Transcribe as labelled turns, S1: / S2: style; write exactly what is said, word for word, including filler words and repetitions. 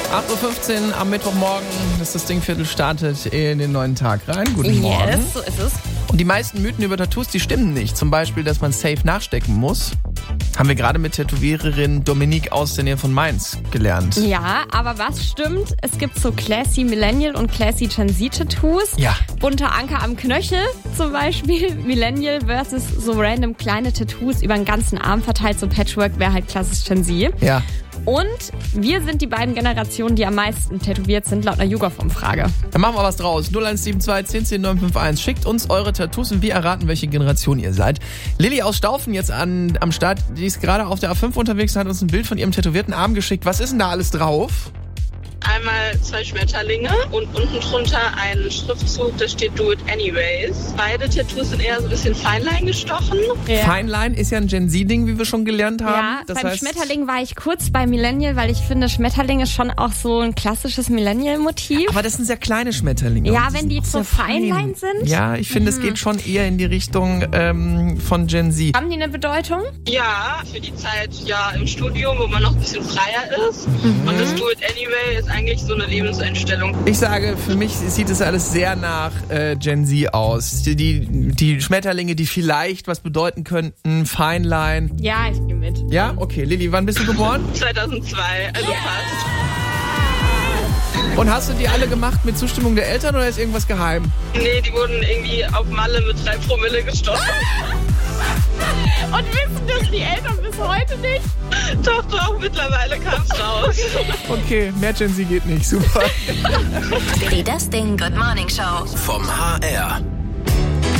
S1: acht Uhr fünfzehn am Mittwochmorgen, das das Dingviertel startet in den neuen Tag rein. Guten Morgen.
S2: Yes, so ist es.
S1: Und die meisten Mythen über Tattoos, die stimmen nicht. Zum Beispiel, dass man safe nachstecken muss. Haben wir gerade mit Tätowiererin Dominique aus der Nähe von Mainz gelernt.
S2: Ja, aber was stimmt? Es gibt so Classy Millennial und Classy Gen Z Tattoos.
S1: Ja.
S2: Bunter Anker am Knöchel zum Beispiel. Millennial versus so random kleine Tattoos über den ganzen Arm verteilt. So Patchwork wäre halt klassisch Gen Z.
S1: Ja.
S2: Und wir sind die beiden Generationen, die am meisten tätowiert sind, laut einer YouGov-Umfrage.
S1: Dann machen wir was draus. null eins sieben zwei, zehn zehn, neun fünf eins. Schickt uns eure Tattoos und wir erraten, welche Generation ihr seid. Lilly aus Staufen jetzt an, am Start. Die ist gerade auf der A fünf unterwegs und hat uns ein Bild von ihrem tätowierten Arm geschickt. Was ist denn da alles drauf?
S3: Einmal zwei Schmetterlinge und unten drunter ein Schriftzug, da steht Do It Anyways. Beide Tattoos sind eher so ein bisschen Feinlein gestochen.
S2: Ja.
S1: Feinline ist ja ein Gen Z-Ding, wie wir schon gelernt haben.
S2: Ja,
S1: das
S2: beim
S1: heißt,
S2: Schmetterling war ich kurz bei Millennial, weil ich finde, Schmetterling ist schon auch so ein klassisches Millennial-Motiv.
S1: aber das sind sehr kleine Schmetterlinge.
S2: Ja,
S1: Und
S2: wenn
S1: sind
S2: die
S1: auch
S2: so
S1: sehr fein.
S2: Feinlein sind.
S1: Ja, ich finde, es geht schon eher in die Richtung ähm, von Gen Z.
S2: Haben die eine Bedeutung?
S3: Ja, für die Zeit ja im Studium, wo man noch ein bisschen freier ist. Mhm. Und das Do It Anyway ist eigentlich so eine Lebenseinstellung.
S1: Ich sage, für mich sieht es alles sehr nach äh, Gen Z aus. Die, die, die Schmetterlinge, die vielleicht was bedeuten könnten, Feinlein.
S2: Ja, ich gehe mit.
S1: Ja, okay. Lilly, wann bist du geboren?
S3: zweitausendzwei, also fast.
S1: Und hast du die alle gemacht mit Zustimmung der Eltern oder ist irgendwas geheim?
S3: Nee, die wurden irgendwie auf Malle mit drei Promille gestochen.
S2: Und wissen das die Eltern bis heute nicht?
S3: Doch, doch, mittlerweile kam's raus.
S1: Okay, mehr Gen Z geht nicht. Super.
S4: Die Das Ding Good Morning Show
S5: Vom H R.